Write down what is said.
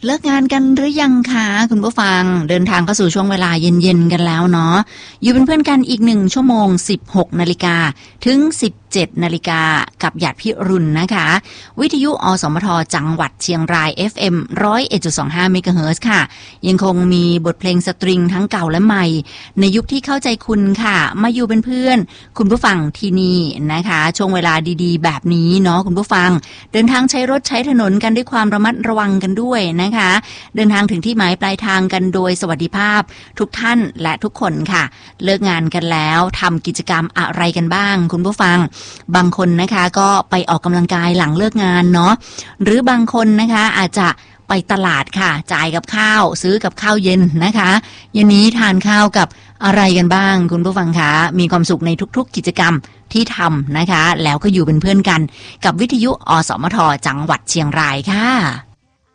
เลิกงานกันหรือยังคะคุณผู้ฟังเดินทางเข้าสู่ช่วงเวลาเย็นๆกันแล้วเนาะอยู่เป็นเพื่อนกันอีก1ชั่วโมง 16 นาฬิกาถึง 17 นาฬิกากับหยาดพิรุณนะคะวิทยุอสมทจังหวัดเชียงราย FM 101.25 เมกะเฮิรตซ์ค่ะยังคงมีบทเพลงสตริงทั้งเก่าและใหม่ในยุคที่เข้าใจคุณค่ะมาอยู่เป็นเพื่อนคุณผู้ฟังที่นี่นะคะช่วงเวลาดีๆแบบนี้เนาะคุณผู้ฟังเดินทางใช้รถใช้ถนนกันด้วยความระมัดระวังกันด้วยนะคะเดินทางถึงที่หมายปลายทางกันโดยสวัสดิภาพทุกท่านและทุกคนค่ะเลิกงานกันแล้วทำกิจกรรมอะไรกันบ้างคุณผู้ฟังบางคนนะคะก็ไปออกกำลังกายหลังเลิกงานเนาะหรือบางคนนะคะอาจจะไปตลาดค่ะจ่ายกับข้าวซื้อกับข้าวเย็นนะคะเย็นนี้ทานข้าวกับอะไรกันบ้างคุณผู้ฟังคะมีความสุขในทุกๆกิจกรรมที่ทำนะคะแล้วก็อยู่เป็นเพื่อนกันกับวิทยุอสมทจังหวัดเชียงรายค่ะ